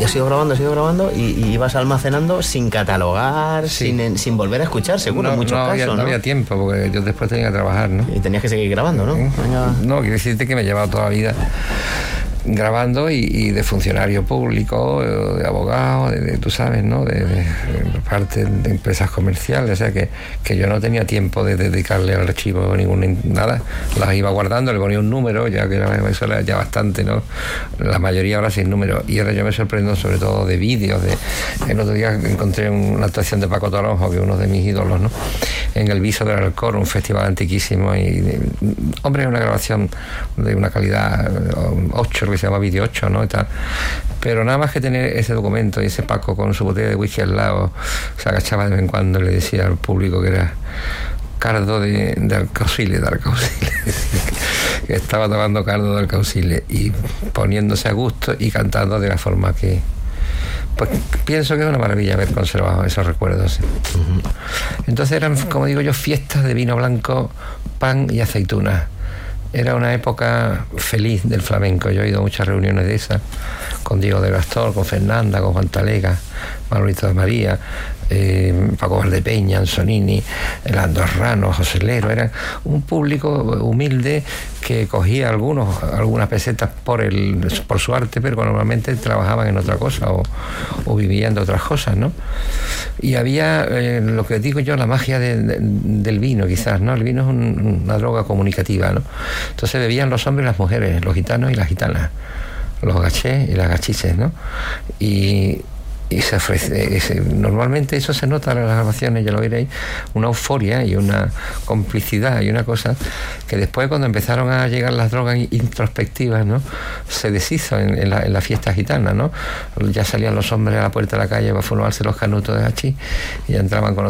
y has ido grabando y ibas almacenando sin catalogar, Sí. sin volver a escuchar, seguro, en muchos casos, no había tiempo, porque yo después tenía que trabajar, ¿no? Y tenías que seguir grabando, ¿no? No, quiero decirte que me he llevado toda la vida grabando y de funcionario público, de abogado, tú sabes, ¿no? De parte de empresas comerciales, o sea que yo no tenía tiempo de dedicarle al archivo nada, las iba guardando, le ponía un número, ya que eso era ya bastante, ¿no? La mayoría ahora sin número, y ahora yo me sorprendo sobre todo de vídeos, el otro día encontré una actuación de Paco Toronjo, que es uno de mis ídolos, ¿no? En el Viso del Alcor, un festival antiquísimo, hombre, es una grabación de una calidad 8, que se llama Vídeo 8, ¿no? Y tal. Pero nada más que tener ese documento y ese Paco con su botella de whisky al lado, se agachaba de vez en cuando y le decía al público que era cardo de Alcaucile, que estaba tomando cardo de Alcaucile y poniéndose a gusto y cantando de la forma que... Pues pienso que es una maravilla haber conservado esos recuerdos. Uh-huh. Entonces eran, como digo yo, fiestas de vino blanco, pan y aceitunas. Era una época feliz del flamenco. Yo he ido a muchas reuniones de esas, con Diego de Gastor, con Fernanda, con Juan Talega, Manolito de María, Paco Valdepeña, Anzonini, el Andorrano, José Lero. Era un público humilde que cogía algunas pesetas por su arte, pero normalmente trabajaban en otra cosa o vivían de otras cosas, ¿no? Y había, lo que digo yo, la magia del vino, quizás, ¿no? El vino es una droga comunicativa, ¿no? Entonces bebían los hombres y las mujeres, los gitanos y las gitanas, los gachés y las gachiches, ¿no? Y se ofrece, normalmente eso se nota en las grabaciones, ya lo veréis, una euforia y una complicidad y una cosa que después, cuando empezaron a llegar las drogas introspectivas, ¿no? Se deshizo en la fiesta gitana, ¿no? Ya salían los hombres a la puerta de la calle para fumarse los canutos de hachís y ya entraban con